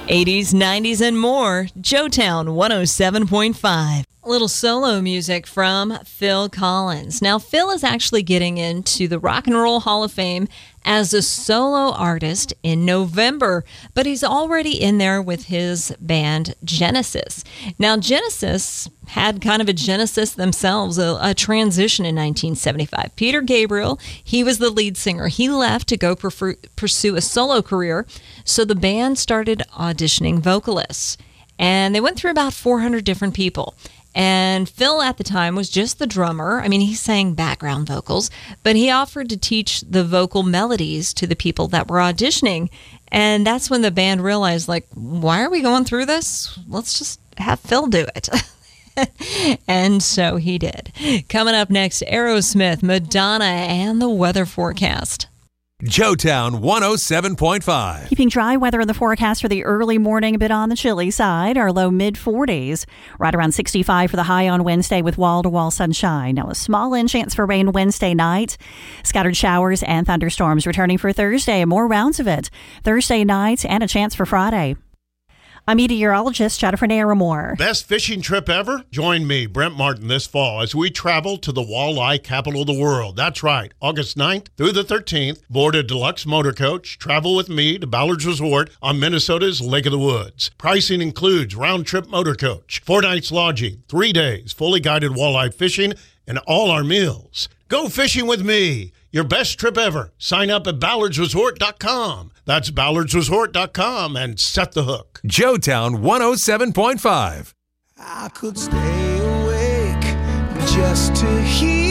80s, 90s, and more. Joetown 107.5. A little solo music from Phil Collins. Now, Phil is actually getting into the Rock and Roll Hall of Fame as a solo artist in November, but he's already in there with his band Genesis. Now, Genesis had kind of a genesis themselves, a transition in 1975. Peter Gabriel, he was the lead singer. He left to go pursue a solo career, so the band started auditioning vocalists, and they went through about 400 different people. And Phil at the time was just the drummer. I mean, he sang background vocals, but he offered to teach the vocal melodies to the people that were auditioning. And that's when the band realized, like, why are we going through this? Let's just have Phil do it. And so he did. Coming up next, Aerosmith, Madonna, and the weather forecast. Joetown 107.5. Keeping dry weather in the forecast for the early morning, a bit on the chilly side. Our low mid-40s, right around 65 for the high on Wednesday with wall-to-wall sunshine. Now a small chance for rain Wednesday night. Scattered showers and thunderstorms returning for Thursday, and more rounds of it. Thursday night and a chance for Friday. I'm meteorologist Jennifer Naramore. Best fishing trip ever? Join me, Brent Martin, this fall as we travel to the walleye capital of the world. That's right, August 9th through the 13th. Board a deluxe motor coach. Travel with me to Ballard's Resort on Minnesota's Lake of the Woods. Pricing includes round-trip motor coach, 4 nights lodging, 3 days, fully guided walleye fishing, and all our meals. Go fishing with me. Your best trip ever. Sign up at ballardsresort.com. That's ballardsresort.com and set the hook. Joetown 107.5. I could stay awake just to hear